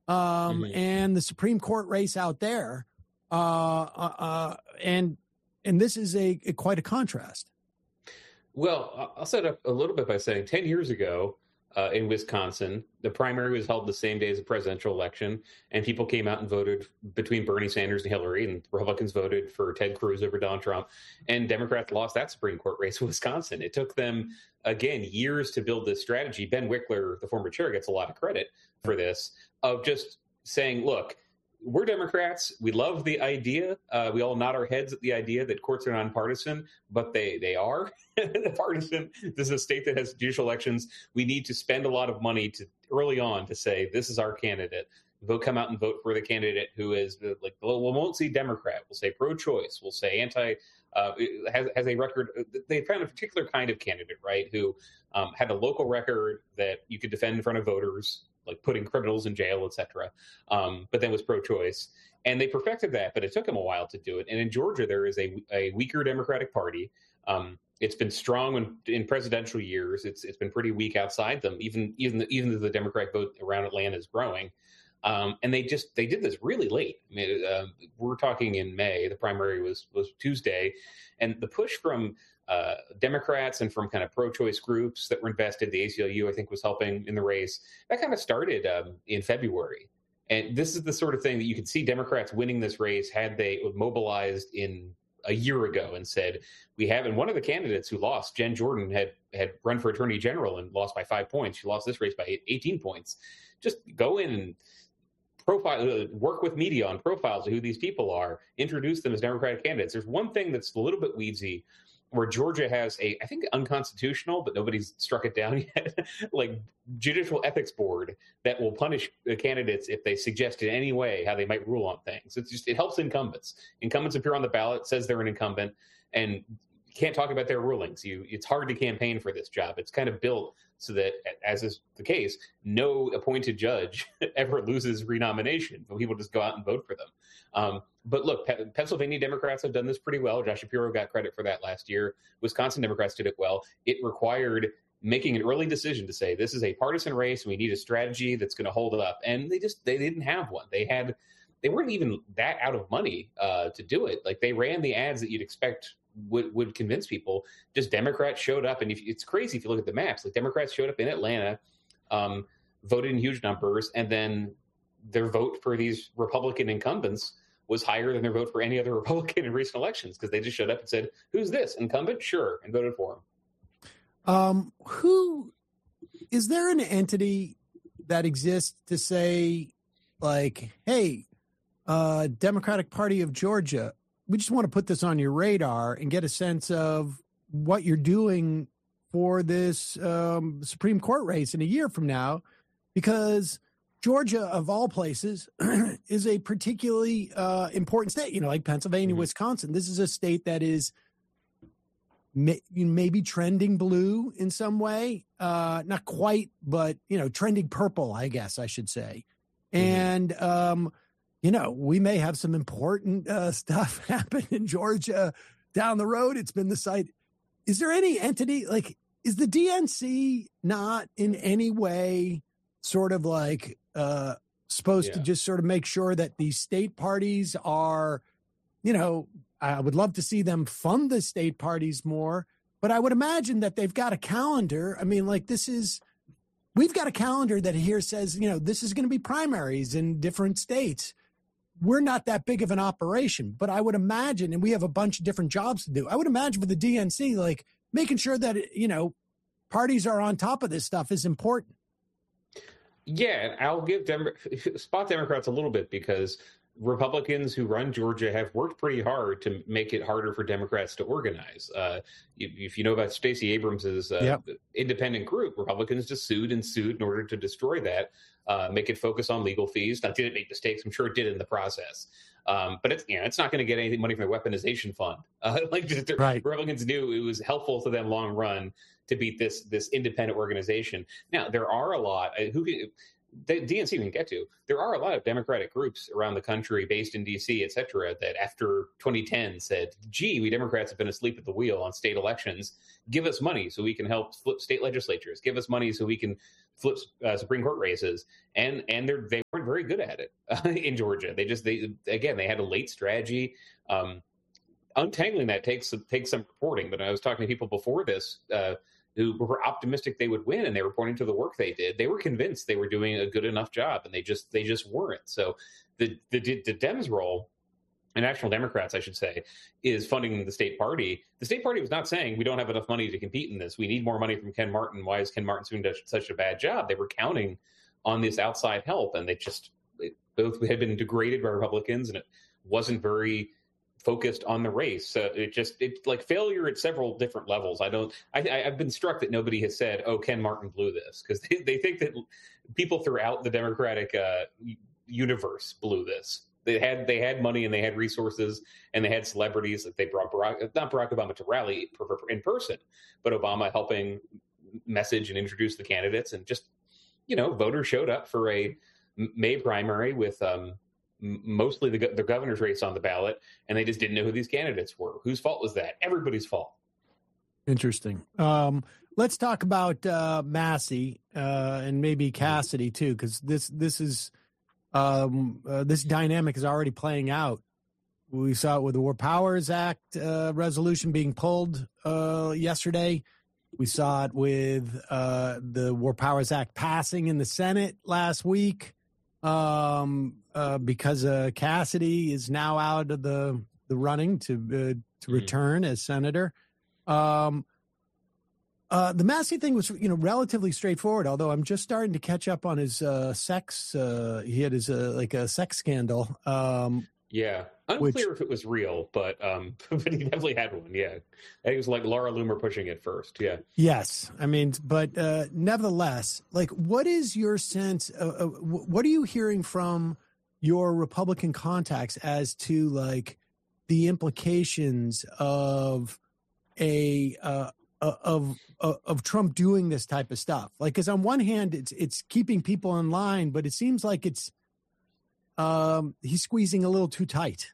and the Supreme Court race out there. And this is quite a contrast. Well, I'll set up a little bit by saying 10 years ago in Wisconsin, the primary was held the same day as the presidential election, and people came out and voted between Bernie Sanders and Hillary, and Republicans voted for Ted Cruz over Donald Trump, and Democrats lost that Supreme Court race in Wisconsin. It took them, again, years to build this strategy. Ben Wickler, the former chair, gets a lot of credit for this, of just saying, look, we're Democrats. We love the idea. We all nod our heads at the idea that courts are nonpartisan, but they are partisan. This is a state that has judicial elections. We need to spend a lot of money early on to say, this is our candidate. Come out and vote for the candidate who is we won't say Democrat. We'll say pro-choice. We'll say anti, has a record. They found a particular kind of candidate, right, who had a local record that you could defend in front of voters, like putting criminals in jail, et cetera, but then was pro-choice. And they perfected that, but it took them a while to do it. And in Georgia, there is a weaker Democratic Party. It's been strong in presidential years. It's been pretty weak outside them, even though the Democratic vote around Atlanta is growing. And they did this really late. I mean, we're talking in May. The primary was Tuesday. And the push from Democrats and from kind of pro-choice groups that were invested, the ACLU, I think, was helping in the race. That kind of started in February. And this is the sort of thing that you could see Democrats winning this race had they mobilized in a year ago and said, we have, and one of the candidates who lost, Jen Jordan, had run for attorney general and lost by 5 points. She lost this race by 18 points. Just go in and profile, work with media on profiles of who these people are, introduce them as Democratic candidates. There's one thing that's a little bit weedsy, where Georgia has I think unconstitutional, but nobody's struck it down yet, like judicial ethics board that will punish candidates if they suggest in any way how they might rule on things. It helps incumbents. Incumbents appear on the ballot, says they're an incumbent, and can't talk about their rulings. It's hard to campaign for this job. It's kind of built so that, as is the case, no appointed judge ever loses renomination. People just go out and vote for them. But look, Pennsylvania Democrats have done this pretty well. Josh Shapiro got credit for that last year. Wisconsin Democrats did it well. It required making an early decision to say, this is a partisan race and we need a strategy that's going to hold it up. And they didn't have one. They weren't even that out of money to do it. Like, they ran the ads that you'd expect would convince people. Just Democrats showed up, and it's crazy if you look at the maps. Like, Democrats showed up in Atlanta, voted in huge numbers, and then their vote for these Republican incumbents was higher than their vote for any other Republican in recent elections, because they just showed up and said, "Who's this incumbent? Sure," and voted for him. Who is there an entity that exists to say, like, hey, Democratic Party of Georgia, we just want to put this on your radar and get a sense of what you're doing for this Supreme Court race in a year from now, because Georgia, of all places, is a particularly important state, like Pennsylvania, Wisconsin. This is a state that is maybe trending blue in some way. Not quite, but, trending purple, I guess I should say. And, we may have some important stuff happen in Georgia down the road. It's been the site. Is there any entity, like, is the DNC not in any way sort of like supposed to just sort of make sure that these state parties are, I would love to see them fund the state parties more, but I would imagine that they've got a calendar. I mean, like, we've got a calendar that here says, this is going to be primaries in different states. We're not that big of an operation, but I would imagine, and we have a bunch of different jobs to do. I would imagine for the DNC, like, making sure that, parties are on top of this stuff is important. Yeah, I'll give spot Democrats a little bit, because Republicans who run Georgia have worked pretty hard to make it harder for Democrats to organize. If you know about Stacey Abrams's independent group, Republicans just sued in order to destroy that, make it focus on legal fees. Now, did it make mistakes? I'm sure it did in the process. But it's not going to get any money from the weaponization fund. Republicans knew it was helpful to them long run to beat this independent organization. Now, there are a lot the DNC we can get to. There are a lot of Democratic groups around the country based in D.C., et cetera, that after 2010 said, gee, we Democrats have been asleep at the wheel on state elections. Give us money so we can help flip state legislatures. Give us money so we can flip Supreme Court races, and they weren't very good at it in Georgia. They had a late strategy. Untangling that takes some reporting. But I was talking to people before this who were optimistic they would win, and they were pointing to the work they did. They were convinced they were doing a good enough job, and they just weren't. So the Dems' role, the National Democrats, I should say, is funding the state party. The state party was not saying we don't have enough money to compete in this. We need more money from Ken Martin. Why is Ken Martin doing such a bad job? They were counting on this outside help, and they both had been degraded by Republicans, and it wasn't very focused on the race. So it's like failure at several different levels. I've been struck that nobody has said, "Oh, Ken Martin blew this," because they think that people throughout the Democratic universe blew this. They had money and they had resources and they had celebrities that they brought not Barack Obama to rally in person, but Obama helping message and introduce the candidates, and just voters showed up for a May primary with mostly the governor's race on the ballot, and they just didn't know who these candidates were. Whose fault was that? Everybody's fault. Interesting. Let's talk about Massey and maybe Cassidy too, because this dynamic is already playing out. We saw it with the War Powers Act resolution being pulled yesterday. We saw it with the War Powers Act passing in the Senate last week. Because Cassidy is now out of the running to return as senator. The Massey thing was, relatively straightforward, although I'm just starting to catch up on his sex. He had his a sex scandal. Yeah. Unclear if it was real, but he definitely had one. Yeah. It was like Laura Loomer pushing it first. Yeah. Yes. I mean, but nevertheless, what is your sense? What are you hearing from your Republican contacts as to the implications of of Trump doing this type of stuff? Because on one hand, it's keeping people in line, but it seems like he's squeezing a little too tight.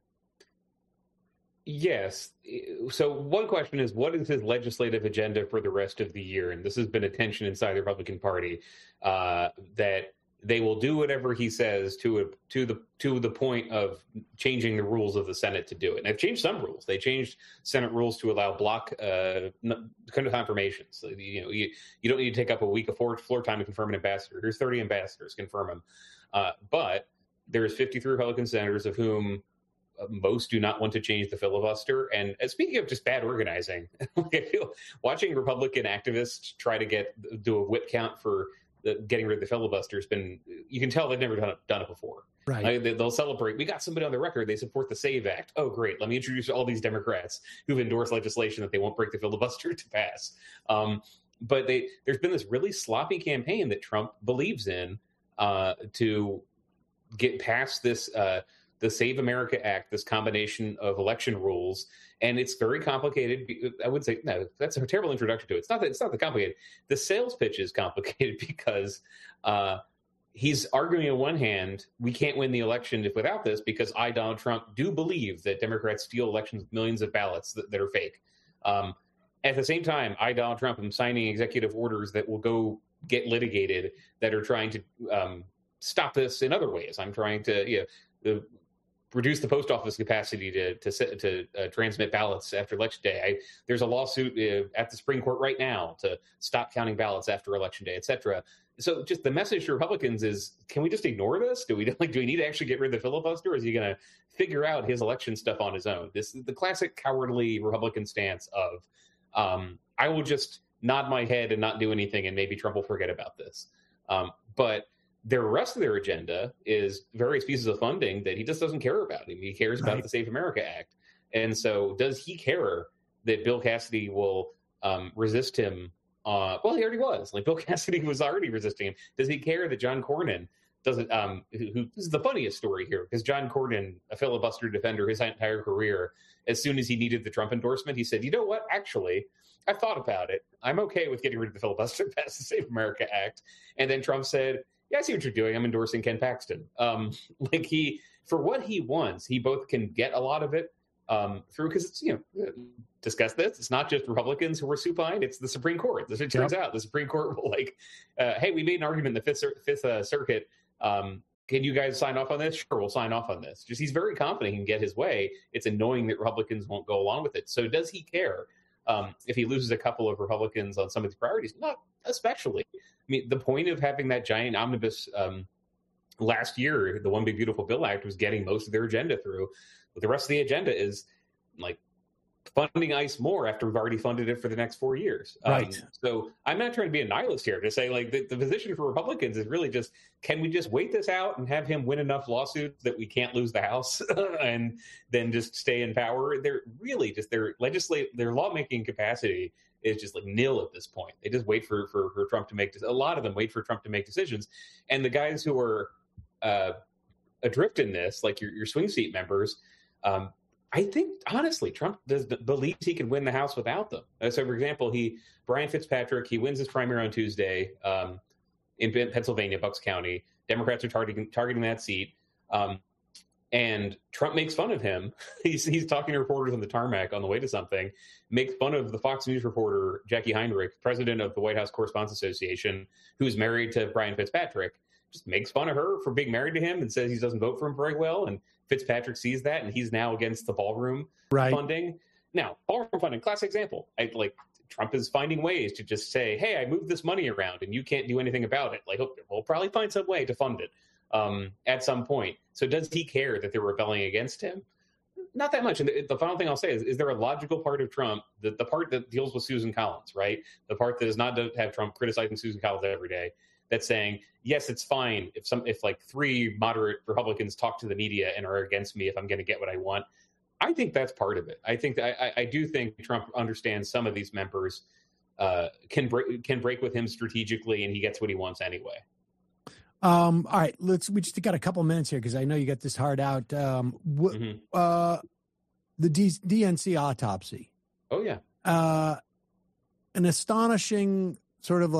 Yes. So one question is, what is his legislative agenda for the rest of the year? And this has been a tension inside the Republican Party that they will do whatever he says to the point of changing the rules of the Senate to do it. And they've changed some rules. They changed Senate rules to allow block confirmations. So, you don't need to take up a week of floor time to confirm an ambassador. Here's 30 ambassadors, confirm them. But there's 53 Republican senators, of whom most do not want to change the filibuster. And speaking of just bad organizing, I feel watching Republican activists try to do a whip count for getting rid of the filibuster has been, you can tell they've never done it before. Right. They'll celebrate. We got somebody on the record. They support the SAVE Act. Oh, great. Let me introduce all these Democrats who've endorsed legislation that they won't break the filibuster to pass. But there's been this really sloppy campaign that Trump believes in to get past this the Save America Act, this combination of election rules, and it's very complicated. I would say, no, that's a terrible introduction to it. It's not that complicated. The sales pitch is complicated because he's arguing on one hand, we can't win the election without this, because I, Donald Trump, do believe that Democrats steal elections with millions of ballots that are fake. At the same time, I, Donald Trump, am signing executive orders that will go get litigated that are trying to stop this in other ways. I'm trying to reduce the post office capacity to transmit ballots after Election Day. There's a lawsuit at the Supreme Court right now to stop counting ballots after Election Day, et cetera. So just the message to Republicans is, can we just ignore this? Do we need to actually get rid of the filibuster? Or is he going to figure out his election stuff on his own? This is the classic cowardly Republican stance of, I will just nod my head and not do anything, and maybe Trump will forget about this. But the rest of their agenda is various pieces of funding that he just doesn't care about. I mean, he cares about the Save America Act. And so does he care that Bill Cassidy will resist him? Well, he already was. Bill Cassidy was already resisting him. Does he care that John Cornyn doesn't, this is the funniest story here, because John Cornyn, a filibuster defender his entire career, as soon as he needed the Trump endorsement, he said, you know what, actually, I've thought about it. I'm okay with getting rid of the filibuster past the Save America Act. And then Trump said, yeah, I see what you're doing. I'm endorsing Ken Paxton. For what he wants, he both can get a lot of it, through, because it's, discuss this. It's not just Republicans who were supine; it's the Supreme Court. As it turns out, the Supreme Court will hey, we made an argument in the Fifth Circuit. Can you guys sign off on this? Sure, we'll sign off on this. Just he's very confident he can get his way. It's annoying that Republicans won't go along with it. So does he care if he loses a couple of Republicans on some of the priorities? Not especially. I mean, the point of having that giant omnibus last year, the One Big Beautiful Bill Act, was getting most of their agenda through. But the rest of the agenda is funding ICE more after we've already funded it for the next 4 years. Right. So I'm not trying to be a nihilist here to say the position for Republicans is really just, can we just wait this out and have him win enough lawsuits that we can't lose the House and then just stay in power? They're really just their lawmaking capacity is just nil at this point. They just wait for Trump to make a lot of them wait for Trump to make decisions. And the guys who are adrift in this, like your swing seat members, I think, honestly, Trump believes he can win the House without them. So, for example, Brian Fitzpatrick, he wins his primary on Tuesday in Pennsylvania, Bucks County. Democrats are targeting that seat. And Trump makes fun of him. He's talking to reporters on the tarmac on the way to something, makes fun of the Fox News reporter, Jackie Heinrich, president of the White House Correspondents Association, who's married to Brian Fitzpatrick. Just makes fun of her for being married to him and says he doesn't vote for him very well. And Fitzpatrick sees that, and he's now against the ballroom funding. Now, ballroom funding, classic example. Trump is finding ways to just say, hey, I moved this money around, and you can't do anything about it. We'll probably find some way to fund it at some point. So does he care that they're rebelling against him? Not that much. And the final thing I'll say is there a logical part of Trump, the part that deals with Susan Collins, right? The part that is not to have Trump criticizing Susan Collins every day, that's saying, yes, it's fine if 3 moderate Republicans talk to the media and are against me if I'm going to get what I want. I think that's part of it. I do think Trump understands some of these members can break with him strategically, and he gets what he wants anyway. All right, we just got a couple minutes here because I know you got this hard out. The DNC autopsy. Oh yeah. An astonishing, sort of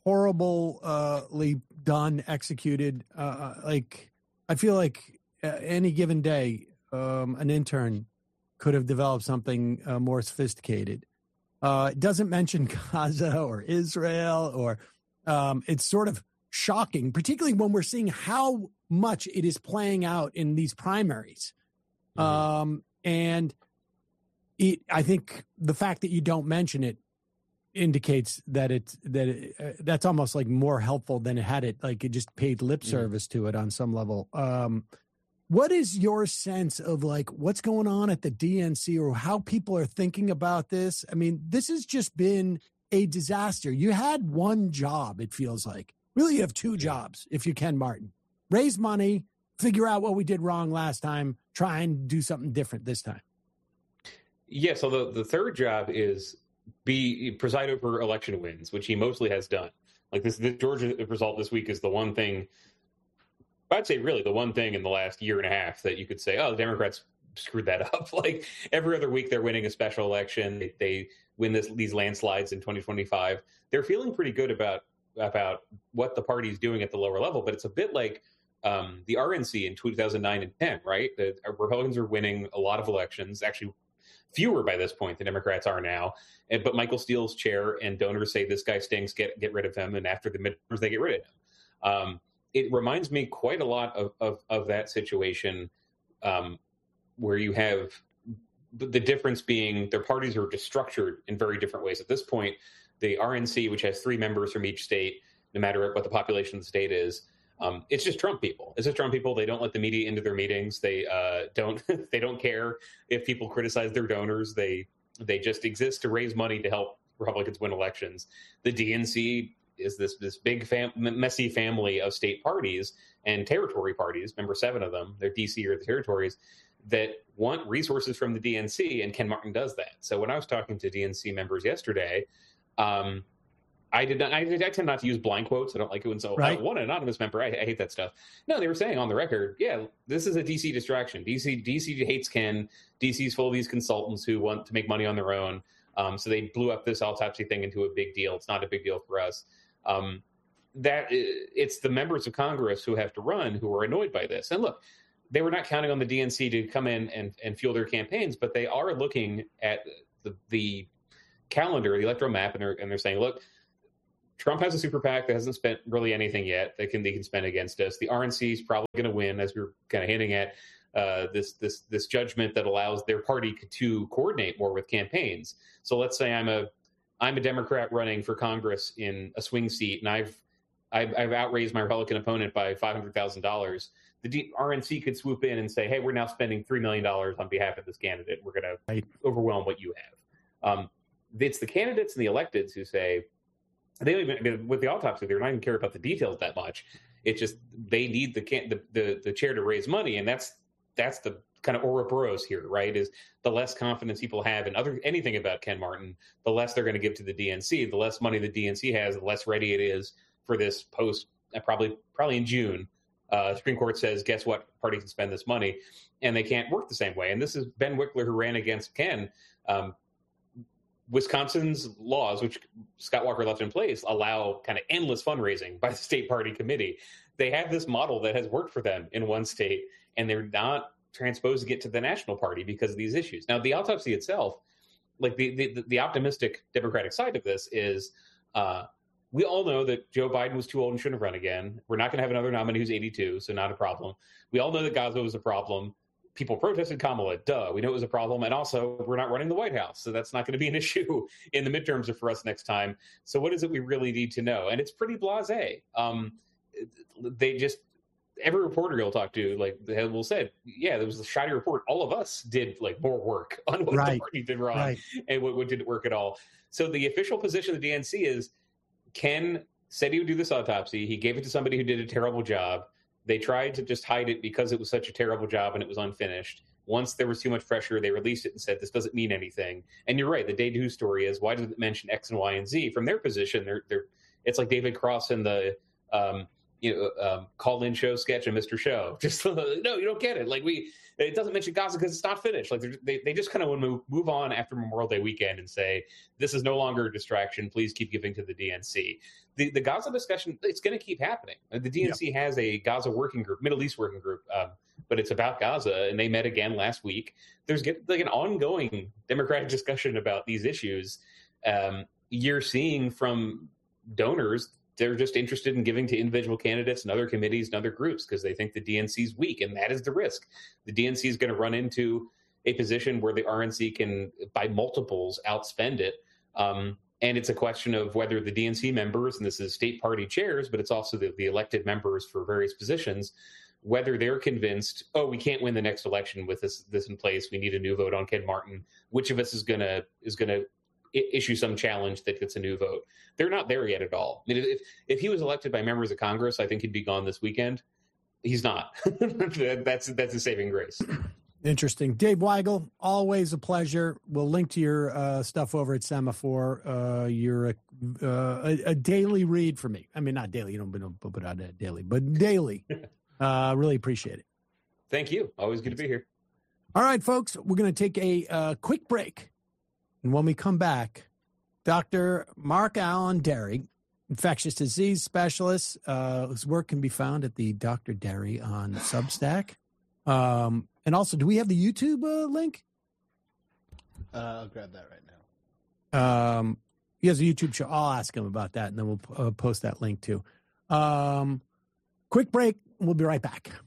horribly done, executed. I feel like any given day, an intern could have developed something more sophisticated. It doesn't mention Gaza or Israel, or it's sort of shocking, particularly when we're seeing how much it is playing out in these primaries. And I think the fact that you don't mention it indicates that that's almost more helpful than it just paid lip service to it on some level. What is your sense of what's going on at the DNC, or how people are thinking about this? I mean, this has just been a disaster. You had one job, it feels like. Really, you have 2 jobs, if you can, Martin. Raise money, figure out what we did wrong last time, try and do something different this time. Yeah, so the third job is preside over election wins, which he mostly has done. The Georgia result this week is the one thing, I'd say really the one thing in the last year and a half that you could say, oh, the Democrats screwed that up. Every other week they're winning a special election. They win these landslides in 2025. They're feeling pretty good about what the party's doing at the lower level, but it's a bit like the RNC in 2009 and 10, right? The Republicans are winning a lot of elections, actually fewer by this point than Democrats are now. But Michael Steele's chair, and donors say this guy stinks, get rid of him. And after the midterms, they get rid of him. It reminds me quite a lot of that situation where you have the difference being their parties are just structured in very different ways. At this point, the RNC, which has 3 members from each state, no matter what the population of the state is, it's just Trump people. It's just Trump people. They don't let the media into their meetings. They don't care if people criticize their donors. They just exist to raise money to help Republicans win elections. The DNC is this big messy family of state parties and territory parties. Remember, 7 of them. They're DC or the territories that want resources from the DNC, and Ken Martin does that. So when I was talking to DNC members yesterday, I tend not to use blind quotes. I don't like it when one anonymous member. I hate that stuff. No, they were saying on the record, yeah, this is a DC distraction. DC hates Ken. DC's full of these consultants who want to make money on their own. So they blew up this autopsy thing into a big deal. It's not a big deal for us. It's the members of Congress who have to run who are annoyed by this. And look, they were not counting on the DNC to come in and fuel their campaigns, but they are looking at the calendar, the electoral map, and they're saying, look, Trump has a super PAC that hasn't spent really anything yet they can spend against us. The RNC is probably going to win, as we were kind of hinting at, this judgment that allows their party to coordinate more with campaigns. So let's say I'm a Democrat running for Congress in a swing seat, and I've outraised my Republican opponent by $500,000. The RNC could swoop in and say, hey, we're now spending $3 million on behalf of this candidate. We're going to overwhelm what you have. It's the candidates and the electeds who say, they don't even, with the autopsy, they're not even care about the details that much. It's just they need the chair to raise money, and that's the kind of Ouroboros here, right? Is the less confidence people have in anything about Ken Martin, the less they're going to give to the DNC. The less money the DNC has, the less ready it is for this post. Probably in June, Supreme Court says, guess what? Party can spend this money, and they can't work the same way. And this is Ben Wickler, who ran against Ken. Wisconsin's laws, which Scott Walker left in place, allow kind of endless fundraising by the state party committee. They have this model that has worked for them in one state, and they're not transposing it to the national party because of these issues. Now, the autopsy itself, like the optimistic Democratic side of this is, we all know that Joe Biden was too old and shouldn't have run again. We're not going to have another nominee who's 82, so not a problem. We all know that Gaza was a problem. People protested Kamala. Duh. We know it was a problem. And also, we're not running the White House. So that's not going to be an issue in the midterms or for us next time. So what is it we really need to know? And it's pretty blasé. They just, every reporter you'll talk to, like, will said, yeah, there was a shoddy report. All of us did, like, more work on what the party did wrong and what didn't work at all. So the official position of the DNC is Ken said he would do this autopsy. He gave it to somebody who did a terrible job. They tried to just hide it because it was such a terrible job and it was unfinished. Once there was too much pressure, they released it and said, this doesn't mean anything. And you're right. The day news story is, why does it mention X and Y and Z? From their position, it's like David Cross in the call-in show sketch of Mr. Show. Just, no, you don't get it. Like, it doesn't mention Gaza because it's not finished. Like, they just kind of want to move on after Memorial Day weekend and say, this is no longer a distraction. Please keep giving to the DNC. The Gaza discussion, it's going to keep happening. The DNC has a Gaza working group, Middle East working group, but it's about Gaza, and they met again last week. There's like an ongoing Democratic discussion about these issues. You're seeing from donors, they're just interested in giving to individual candidates and other committees and other groups because they think the DNC is weak, and that is the risk. The DNC is going to run into a position where the RNC can, by multiples, outspend it. And it's a question of whether the DNC members, and this is state party chairs, but it's also the elected members for various positions, whether they're convinced, oh, we can't win the next election with this in place. We need a new vote on Ken Martin. Which of us is going to issue some challenge that gets a new vote? They're not there yet at all. I mean, if he was elected by members of Congress, I think he'd be gone this weekend. He's not. That's a saving grace. Interesting. Dave Weigel, always a pleasure. We'll link to your stuff over at Semaphore. You're a daily read for me. I mean, not daily. You don't put out that daily, but daily. Really appreciate it. Thank you. Always good to be here. All right, folks, we're going to take a quick break. And when we come back, Dr. Mark Alan Derry, infectious disease specialist, whose work can be found at the Dr. Derry on Substack. And also, do we have the YouTube link? I'll grab that right now. He has a YouTube show. I'll ask him about that, and then we'll post that link too. Quick break. We'll be right back.